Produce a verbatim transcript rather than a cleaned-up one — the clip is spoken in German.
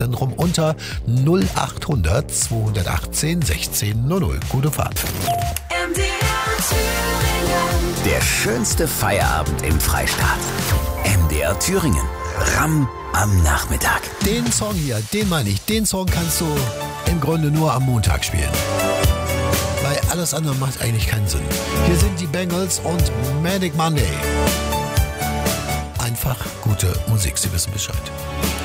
Verkehrszentrum unter null acht hundert zweihundertachtzehn sechzehn null null. Gute Fahrt. M D R Thüringen. Der schönste Feierabend im Freistaat. M D R Thüringen. Ram am Nachmittag. Den Song hier, den meine ich, den Song kannst du im Grunde nur am Montag spielen. Weil alles andere macht eigentlich keinen Sinn. Hier sind die Bengals und Manic Monday. Einfach gute Musik, Sie wissen Bescheid.